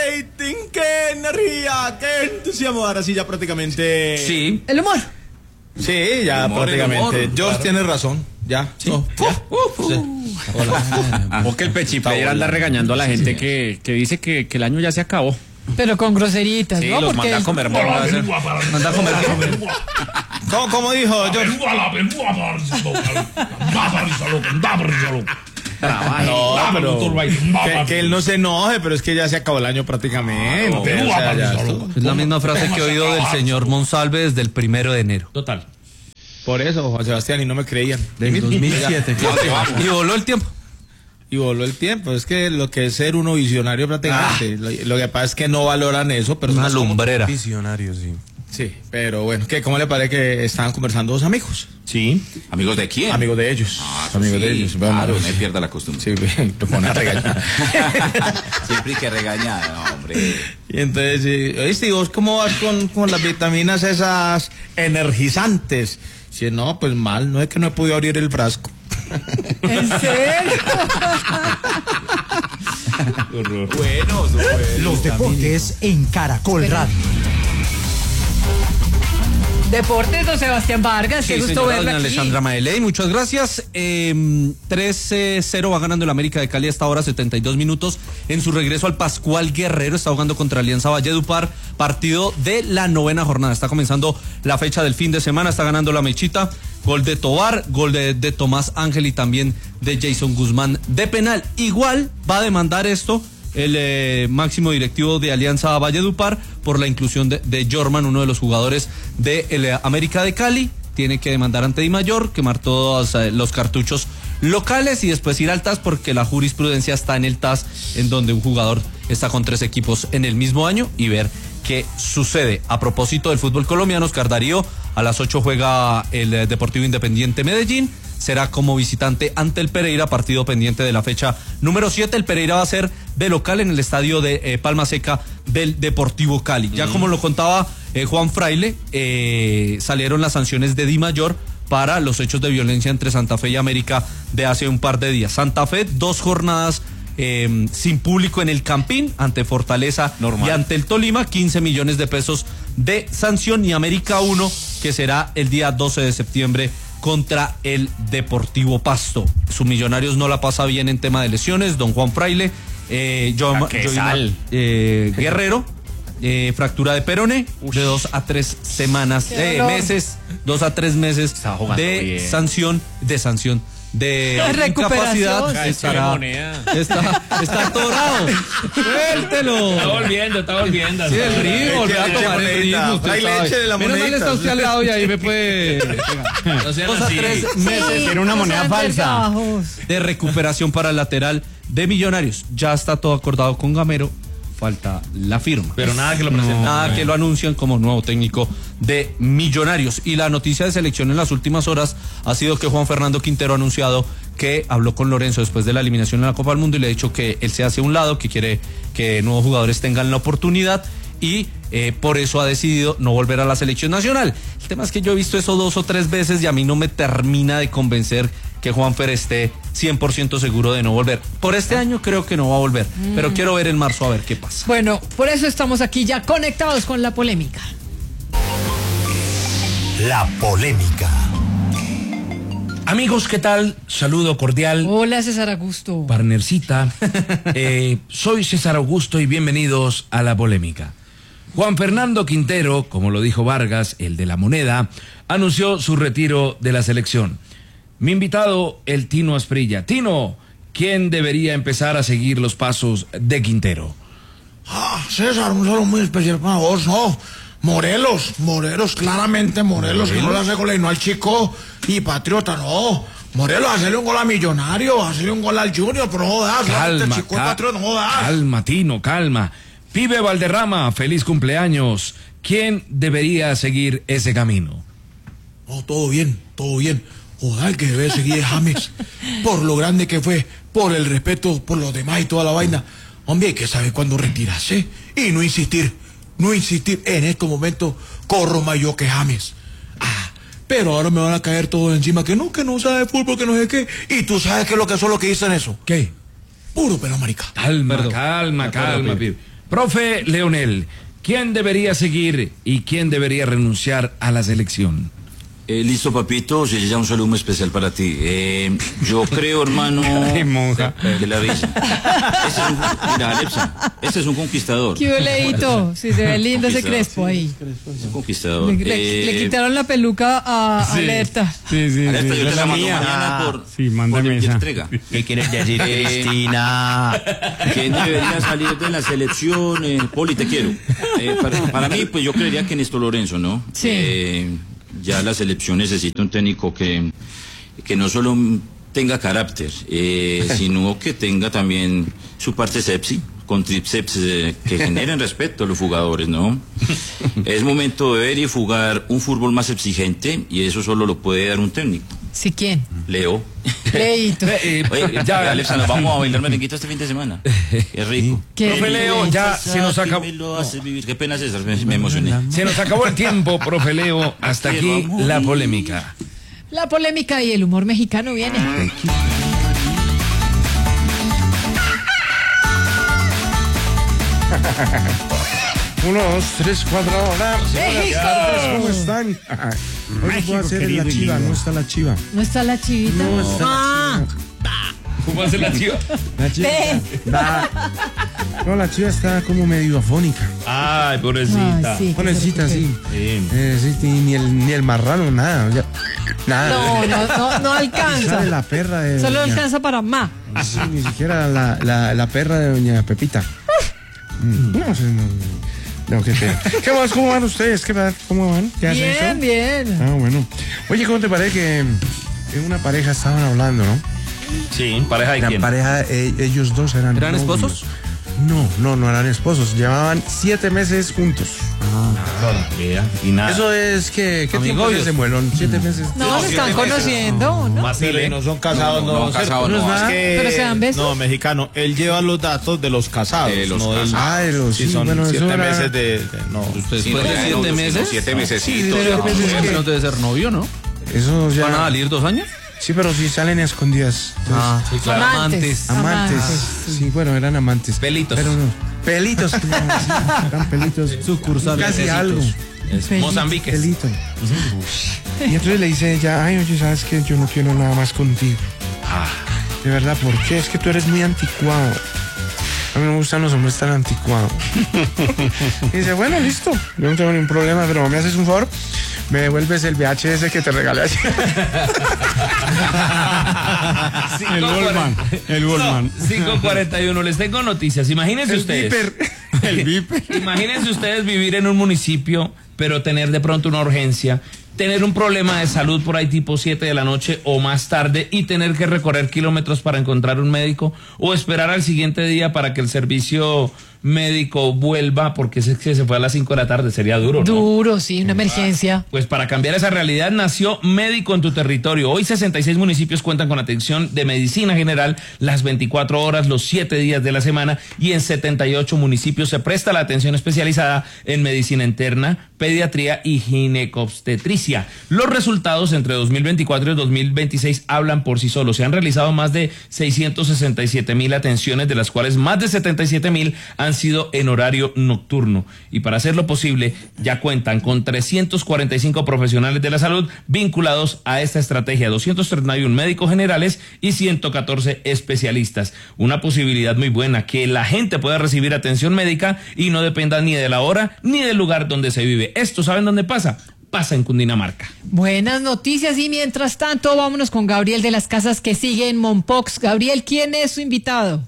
rating, qué energía, qué entusiasmo. Ahora sí, ya prácticamente. Sí. El humor. Sí, ya humor, prácticamente. George claro. tiene razón. Ya. Sí. No, ya. Sí. Hola. O que el Pechiplayer anda regañando a la gente que dice que el año ya se acabó. Pero con groseritas, Sí, ¿no? los Porque manda a comer morras. Manda a comer. ¿Cómo dijo George? No, pero que él no se enoje, pero es que ya se acabó el año prácticamente. O sea, ya estuvo. Es la misma frase que he oído del señor Monsalve desde el 1 de enero. Total. Por eso, Juan Sebastián, y no me creían. Del 2007. Y voló el tiempo. Y voló el tiempo. Es que lo que es ser uno visionario prácticamente. Lo que pasa es que no valoran eso, pero Una lumbrera. Visionario, sí. sí, pero bueno, ¿cómo le parece que estaban conversando dos amigos? Sí. ¿Amigos de quién? Amigos de ellos. Amigos de ellos. Bueno, Claro, pues, no pierda la costumbre. sí, te pone a regañar. Siempre hay que regañar, no, hombre. Y entonces, oíste, ¿y vos cómo vas con las vitaminas esas energizantes? Si no, pues mal, no es que no he podido abrir el frasco. ¿En serio? Bueno, Los deportes en Caracol Radio. Deportes, don Sebastián Vargas, qué Sí, gusto señora verla doña aquí. Alessandra Maeley, muchas gracias. 3-0 va ganando el América de Cali hasta ahora, 72 minutos. En su regreso al Pascual Guerrero, está jugando contra Alianza Valledupar, partido de la 9ª jornada. Está comenzando la fecha del fin de semana, está ganando la Mechita. Gol de Tobar, gol de Tomás Ángel y también de Jason Guzmán de penal. Igual va a demandar esto el máximo directivo de Alianza Valledupar por la inclusión de Jorman, uno de los jugadores de el América de Cali. Tiene que demandar ante Dimayor, quemar todos los cartuchos locales y después ir al TAS, porque la jurisprudencia está en el TAS, en donde un jugador está con 3 equipos en el mismo año, y ver qué sucede. A propósito del fútbol colombiano, Oscar Darío, a las 8 juega el Deportivo Independiente Medellín. Será como visitante ante el Pereira, partido pendiente de la fecha número 7. El Pereira va a ser de local en el estadio de Palma Seca del Deportivo Cali. Ya como lo contaba Juan Fraile, salieron las sanciones de Dimayor para los hechos de violencia entre Santa Fe y América de hace un par de días. Santa Fe, 2 jornadas sin público en el Campín ante Fortaleza y ante el Tolima, 15 millones de pesos de sanción, y América 1, que será el día 12 de septiembre contra el Deportivo Pasto. Su Millonarios no la pasa bien en tema de lesiones, don Juan Fraile. Guerrero, fractura de peroné, de 2 a 3 semanas, meses, 2 a 3 meses de sanción, de recuperación. incapacidad. Está atorado. Suéltelo. Está volviendo. Sí, el ritmo, volver a tomar el ritmo. Usted sabe. Menos mal está usted al lado y ahí me puede. 2 a 3 meses. Era una moneda falsa. De recuperación para el lateral de Millonarios. Ya está todo acordado con Gamero. Falta la firma. Pero nada que lo presenten. Nada que lo anuncian como nuevo técnico de Millonarios. Y la noticia de selección en las últimas horas ha sido que Juan Fernando Quintero ha anunciado que habló con Lorenzo después de la eliminación en la Copa del Mundo y le ha dicho que él se hace a un lado, que quiere que nuevos jugadores tengan la oportunidad, y por eso ha decidido no volver a la selección nacional. El tema es que yo he visto eso 2 o 3 veces y a mí no me termina de convencer que Juanfer esté 100% seguro de no volver. Por este año creo que no va a volver, pero quiero ver en marzo a ver qué pasa. Bueno, por eso estamos aquí ya conectados con la polémica. La polémica. Amigos, ¿qué tal? Saludo cordial. Hola, César Augusto. Partnercita. Soy César Augusto y bienvenidos a La Polémica. Juan Fernando Quintero, como lo dijo Vargas, el de la moneda, anunció su retiro de la selección. Mi invitado, el Tino Asprilla. Tino, ¿quién debería empezar a seguir los pasos de Quintero? César, un saludo muy especial para vos, ¿no? Morelos, claramente Morelos, que no le hace gol no al Chico y Patriota, no. Morelos, hacerle un gol a Millonario, hacerle un gol al Junior, pero no das. Calma, Chico y Patriota, no das. calma, Tino, calma. Pibe Valderrama, feliz cumpleaños. ¿Quién debería seguir ese camino? No, todo bien, todo bien. Ojalá el que debe seguir es James, por lo grande que fue, por el respeto por los demás y toda la vaina. Hombre, hay que saber cuándo retirarse y no insistir. En estos momentos corro más yo que James. Pero ahora me van a caer todos encima que no sabe fútbol, que no sé qué. Y tú sabes qué es lo que son los que dicen eso. ¿Qué? Puro pelo marica. Calma, pibe. Profe Leonel, ¿quién debería seguir y quién debería renunciar a la selección? Listo, papito, si ya un saludo muy especial para ti. Yo creo, hermano, que la risa. Mira, Alexa, este es un conquistador. ¡Qué boleito! Sí, se ve lindo ese Conquistador, crespo ahí. Es un conquistador. Le quitaron la peluca a Alerta. Sí. Alerta, yo te la mando mía. mañana por mándame el esa. entrega. ¿Qué quieres decir, Cristina? ¿Quién debería salir de la selección? Poli, te quiero. Para mí, pues yo creería que Néstor Lorenzo, ¿no? Sí. Ya la selección necesita un técnico que no solo tenga carácter, sino que tenga también su parte sepsi, con triceps que generen respeto a los jugadores, ¿no? Es momento de ver y jugar un fútbol más exigente y eso solo lo puede dar un técnico. ¿Sí quién? Leo. Leito. Oye, ya, Alexa, nos vamos a bailar merenguito este fin de semana. Es rico. ¿Qué? Profe Leo, ya se nos acabó. Me lo haces vivir. Qué pena, César, me emocioné. Se nos acabó el tiempo, profe Leo. Hasta aquí la polémica. La polémica y el humor mexicano viene. 1, 2, 3, 4, hola. ¡México! ¿Cómo están? Hoy no puedo hacer la chiva, no está la chiva. ¿No está la chivita? No está la chiva. ¿Cómo hace la chiva? La chiva está- No, la chiva está como medio afónica. Ay, pobrecita. Ay, sí, Pobrecita, sí. Sí. Sí, ni el marrano, nada. Nada. No alcanza. Sale la perra de Solo doña- alcanza para más. Sí, ni siquiera la perra de doña Pepita. No sé, no, qué pena. ¿Qué más? ¿Cómo van ustedes? ¿Cómo van? ¿Qué hacen eso? Bien, bien. Ah, bueno. Oye, ¿cómo te parece que una pareja estaban hablando, no? Sí, ¿pareja de La quién? pareja, ellos dos eran ¿Eran novios. esposos? No eran esposos. Llevaban 7 meses juntos. Y nada. Eso es que... ¿Qué tiempo Amigobios. se demuelon? 7 meses. No, se están conociendo, ¿no? Pero no son casados, no, casados, no, es es que- ¿Pero se dan besos? No, mexicano, él lleva los datos de los casados. De los no del- casados. Ah, de los... Sí, sí, son bueno, 7 eso era- meses no. Ustedes Sí, después de no, 7 no, meses. 7 mesecitos. Sí, no, pero- hombre. Pero debe ser novio, ¿no? Eso ya... ¿Van a salir 2 años? Sí, pero sí salen a escondidas. Entonces, Sí, claro. Amantes. amantes. Sí, bueno, eran amantes. Pelitos. Pero no. Pelitos. Sí, eran pelitos. Sucursales. Casi Besitos. algo. Mozambique. Pelito. Y entonces le dice ella, ay, oye, ¿sabes qué? Yo no quiero nada más contigo. De verdad, ¿por qué? Es que tú eres muy anticuado. A mí no me gustan los hombres tan anticuados. Y dice, bueno, listo. Yo no tengo ningún problema, pero ¿me haces un favor? Me devuelves el VHS que te regalé ayer. El Goldman. 5:41. Les tengo noticias. Imagínense El ustedes. viper. El Viper. Imagínense ustedes vivir en un municipio, pero tener de pronto una urgencia, tener un problema de salud por ahí tipo 7 de la noche o más tarde y tener que recorrer kilómetros para encontrar un médico o esperar al siguiente día para que el servicio médico vuelva porque es que se fue a las 5 de la tarde, sería duro, ¿no? Duro, sí, una emergencia. Pues para cambiar esa realidad nació Médico en tu Territorio. Hoy 66 municipios cuentan con atención de medicina general las 24 horas, los 7 días de la semana y en 78 municipios se presta la atención especializada en medicina interna, pediatría y ginecobstetricia. Los resultados entre 2024 y 2026 hablan por sí solos. Se han realizado más de 667,000 atenciones, de las cuales más de 77,000 han sido en horario nocturno. Y para hacerlo posible, ya cuentan con 345 profesionales de la salud vinculados a esta estrategia, 231 médicos generales y 114 especialistas. Una posibilidad muy buena, que la gente pueda recibir atención médica y no dependa ni de la hora ni del lugar donde se vive. ¿Esto saben dónde pasa? Pasa en Cundinamarca. Buenas noticias y mientras tanto vámonos con Gabriel de las Casas que sigue en Mompox. Gabriel, ¿quién es su invitado?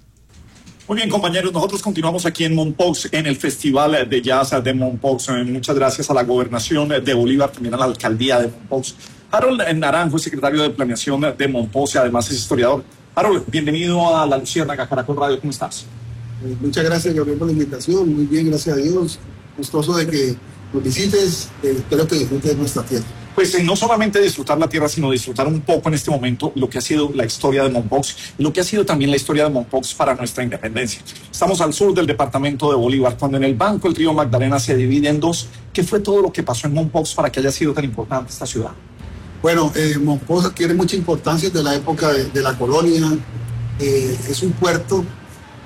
Muy bien, compañeros, nosotros continuamos aquí en Mompox, en el Festival de Jazz de Mompox. Muchas gracias a la Gobernación de Bolívar, también a la Alcaldía de Mompox. Harold Naranjo es secretario de Planeación de Mompox y además es historiador. Harold, bienvenido a La Luciérnaga, Caracol Radio, ¿cómo estás? Muchas gracias, Gabriel, por la invitación. Muy bien, gracias a Dios. Gustoso de que nos visites. Espero que disfrutes nuestra tierra. Pues no solamente disfrutar la tierra, sino disfrutar un poco en este momento lo que ha sido la historia de Mompox y lo que ha sido también la historia de Mompox para nuestra independencia. Estamos al sur del departamento de Bolívar, cuando en el banco el río Magdalena se divide en dos. ¿Qué fue todo lo que pasó en Mompox para que haya sido tan importante esta ciudad? Bueno, Mompox adquiere mucha importancia desde la época de la colonia. Es un puerto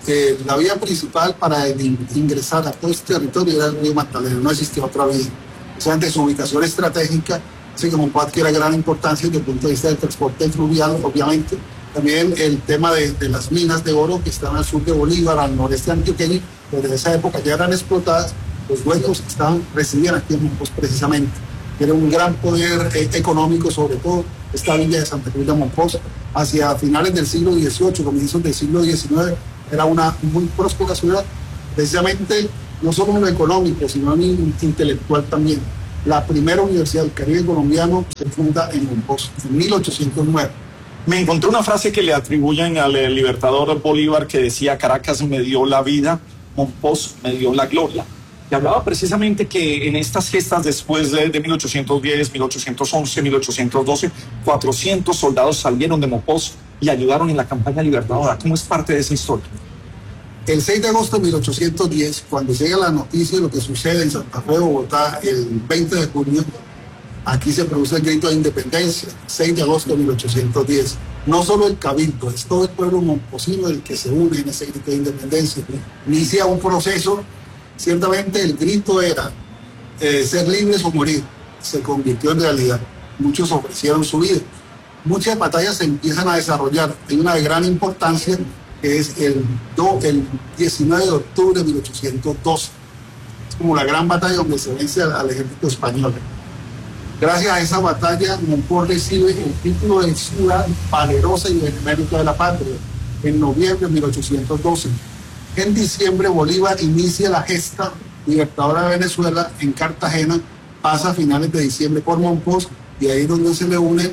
la vía principal para ingresar a todo este territorio era el río Magdalena, no existía otra vía. O sea, ante su ubicación estratégica, así que Monpó adquiere gran importancia desde el punto de vista del transporte fluvial, obviamente. También el tema de las minas de oro que están al sur de Bolívar, al noreste antioqueño, desde esa época ya eran explotadas. Los dueños residían aquí en Monpós precisamente. Era un gran poder económico, sobre todo esta villa de Santa Cruz de Monpós. Hacia finales del siglo XVIII, comienzos del siglo XIX, era una muy próspera ciudad, precisamente no solo en lo económico, sino en lo intelectual también. La primera universidad del Caribe colombiano se funda en Monpós, en 1809. Me encontré una frase que le atribuyen al libertador Bolívar que decía: Caracas me dio la vida, Monpós me dio la gloria. Y hablaba precisamente que en estas gestas después de 1810, 1811, 1812, 400 soldados salieron de Monpós y ayudaron en la campaña libertadora. ¿Cómo es parte de esa historia? El 6 de agosto de 1810, cuando llega la noticia de lo que sucede en Santa Fe, Bogotá, el 20 de junio, aquí se produce el grito de independencia, 6 de agosto de 1810. No solo el cabildo, es todo el pueblo momposino el que se une en ese grito de independencia. Inicia un proceso, ciertamente el grito era ser libres o morir, se convirtió en realidad. Muchos ofrecieron su vida. Muchas batallas se empiezan a desarrollar. Hay una de gran importancia, que es el 19 de octubre de 1812. Es como la gran batalla donde se vence al ejército español. Gracias a esa batalla, Monpós recibe el título de ciudad valerosa y benemérita de la patria en noviembre de 1812. En diciembre, Bolívar inicia la gesta libertadora de Venezuela en Cartagena, pasa a finales de diciembre por Monpós, y ahí es donde se le unen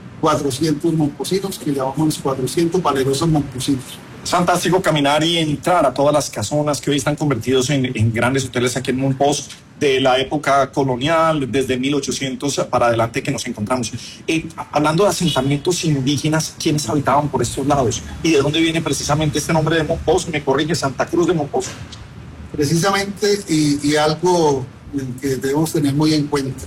400 momposinos, que llamamos los 400 valerosos momposinos. Es fantástico caminar y entrar a todas las casonas que hoy están convertidos en grandes hoteles aquí en Monpós, de la época colonial, desde 1800 para adelante que nos encontramos. Hablando de asentamientos indígenas, ¿quiénes habitaban por estos lados? ¿Y de dónde viene precisamente este nombre de Monpós? Me corrige, Santa Cruz de Monpós. Precisamente, y algo que debemos tener muy en cuenta,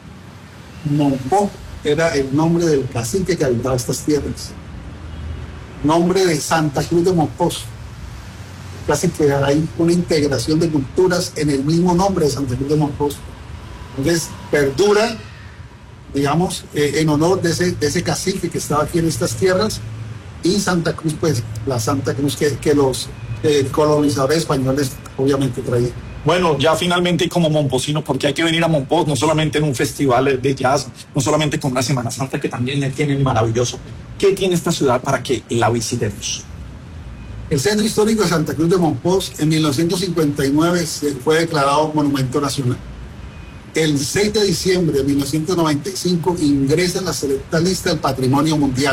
Monpó era el nombre del cacique que habitaba estas tierras. Nombre de Santa Cruz de Monpós. Casi que hay una integración de culturas en el mismo nombre de Santa Cruz de Monpós. Entonces perdura, digamos, en honor de ese cacique que estaba aquí en estas tierras, y Santa Cruz, pues la Santa Cruz que los colonizadores españoles obviamente traían. Bueno, ya finalmente, y como momposino, porque hay que venir a Monpós, no solamente en un festival de jazz, no solamente con una Semana Santa que también tiene maravilloso. ¿Qué tiene esta ciudad para que la visitemos? El Centro Histórico de Santa Cruz de Monpós en 1959 fue declarado Monumento Nacional. El 6 de diciembre de 1995 ingresa en la selecta lista del Patrimonio Mundial.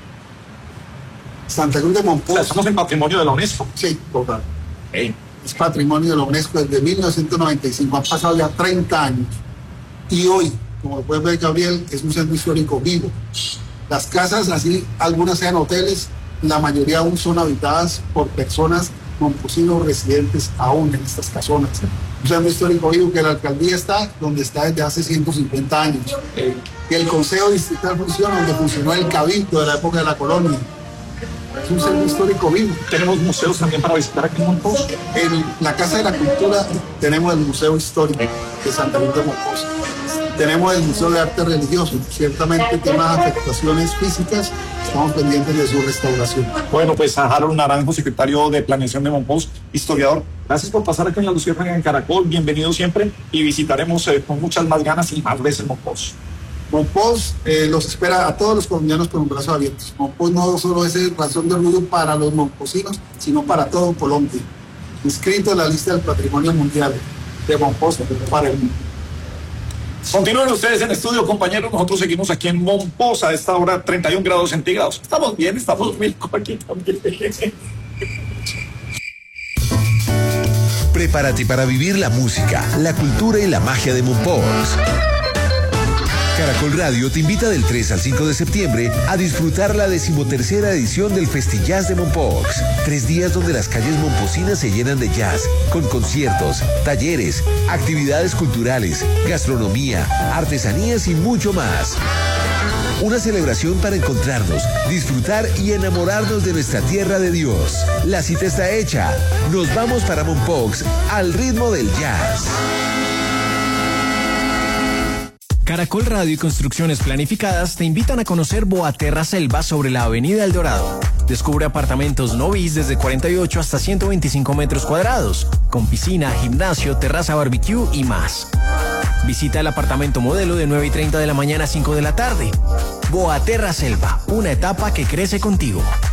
Santa Cruz de Monpós... ¿Estamos en patrimonio de la UNESCO? Sí, total. Es patrimonio de la UNESCO desde 1995. Han pasado ya 30 años. Y hoy, como lo puede ver Gabriel, es un centro histórico vivo. Las casas, así algunas sean hoteles, la mayoría aún son habitadas por personas momposinos residentes aún en estas casonas. Un centro histórico vivo que la alcaldía está donde está desde hace 150 años. Que el Consejo Distrital funciona donde funcionó el Cabildo de la época de la colonia. Es un centro histórico vivo. Tenemos museos también para visitar aquí en Monpós. En la Casa de la Cultura tenemos el Museo Histórico de Santa Cruz de Monpós. Tenemos el Museo de Arte Religioso. Ciertamente tiene unas afectaciones físicas. Estamos pendientes de su restauración. Bueno, pues a Harold Naranjo, secretario de Planeación de Monpós, historiador, gracias por pasar aquí en la Luciérnaga en Caracol. Bienvenido siempre, y visitaremos con muchas más ganas y más veces Monpós. Monpós los espera a todos los colombianos con los brazos abiertos. Monpós no solo es razón de orgullo para los momposinos, sino para todo Colombia. Inscrito en la lista del Patrimonio Mundial de Monpós para el mundo. Continúen ustedes en estudio, compañeros. Nosotros seguimos aquí en Monpós a esta hora, 31 grados centígrados. Estamos bien, estamos ricos aquí también. Prepárate para vivir la música, la cultura y la magia de Monpós. Caracol Radio te invita del 3 al 5 de septiembre a disfrutar la 13ª edición del Festijazz de Monpós. 3 días donde las calles momposinas se llenan de jazz, con conciertos, talleres, actividades culturales, gastronomía, artesanías y mucho más. una celebración para encontrarnos, disfrutar y enamorarnos de nuestra tierra de Dios. La cita está hecha. Nos vamos para Mompox al ritmo del jazz. Caracol Radio y Construcciones Planificadas te invitan a conocer Boaterra Selva sobre la Avenida El Dorado. Descubre apartamentos novis desde 48 hasta 125 metros cuadrados, con piscina, gimnasio, terraza barbecue y más. Visita el apartamento modelo de 9:30 de la mañana a 5 de la tarde. Boaterra Selva, una etapa que crece contigo.